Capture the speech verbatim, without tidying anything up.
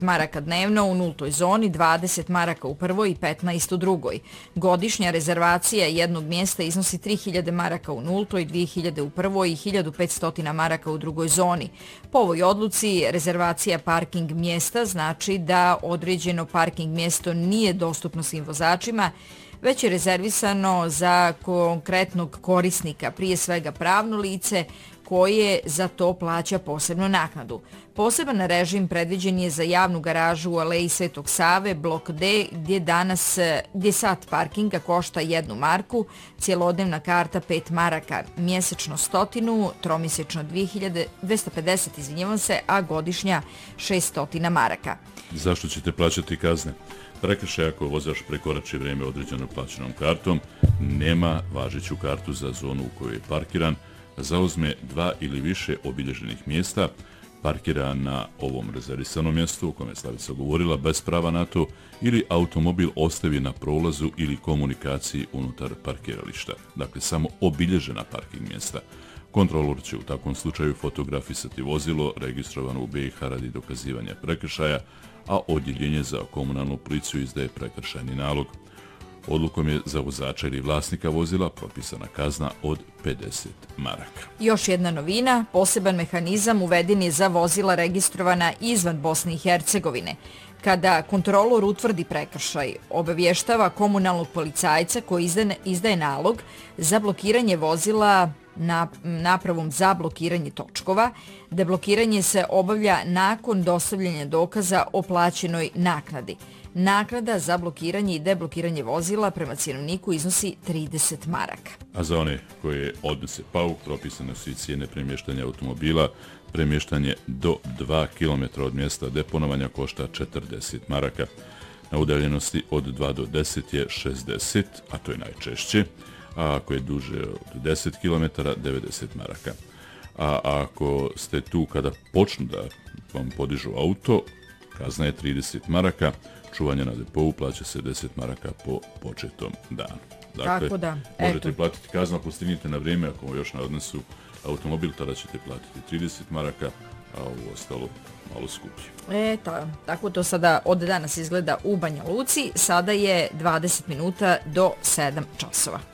maraka dnevno u nultoj zoni, dvadeset maraka u prvoj i petnaest u drugoj. Godišnja rezervacija jednog mjesta iznosi tri hiljade maraka u nultoj, dvije hiljade u prvoj i hiljadu petsto maraka u drugoj zoni. Po ovoj odluci rezervacija parking mjesta znači da određeno parking mjesto nije dostupno svim vozačima, već je rezervisano za konkretnog korisnika, prije svega pravno lice, koje za to plaća posebnu naknadu. Poseban režim predviđen je za javnu garažu u Aleji Svetog Save, blok D, gdje danas gdje sat parkinga košta jednu marku, cijelodnevna karta pet maraka, mjesečno stotinu, tromjesečno dvije hiljade dvjesto pedeset, izvinjavam se, a godišnja šeststo maraka. Zašto ćete plaćati kazne? Prekršaj ako vozač prekorači vrijeme određeno plaćenom kartom, nema važeću kartu za zonu u kojoj je parkiran, zauzme dva ili više obilježenih mjesta, parkira na ovom rezervisanom mjestu o kome je Slavica govorila bez prava na to ili automobil ostavi na prolazu ili komunikaciji unutar parkirališta. Dakle, samo obilježena parking mjesta. Kontrolor će u takvom slučaju fotografisati vozilo registrovano u B i H radi dokazivanja prekršaja, a odjeljenje za komunalnu policiju izdaje prekršajni nalog. Odlukom je za vozača ili vlasnika vozila propisana kazna od pedeset maraka. Još jedna novina, poseban mehanizam uveden je za vozila registrovana izvan Bosne i Hercegovine. Kada kontrolor utvrdi prekršaj, obavještava komunalnog policajca koji izdaje nalog za blokiranje vozila napravom za blokiranje točkova. Deblokiranje se obavlja nakon dostavljanja dokaza o plaćenoj naknadi. Naknada za blokiranje i deblokiranje vozila prema cjenovniku iznosi trideset maraka. A za one koje odnose pauk, propisane su i cijene premještanja automobila. Premještanje do dva kilometra od mjesta deponovanja košta četrdeset maraka. Na udaljenosti od dva do deset je šezdeset, a to je najčešće. A ako je duže od deset kilometara, devedeset maraka. A ako ste tu kada počnu da vam podižu auto, kazna je trideset maraka, čuvanje na depovu plaća se deset maraka po početom danu. Dakle, tako da, možete eto. platiti kaznu ako stignete na vrijeme, ako još ne odnesu automobil, tada ćete platiti trideset maraka, a ovo ostalo malo skuplje. E, ta, tako to sada od danas izgleda u Banja Luci, sada je dvadeset minuta do sedam časova.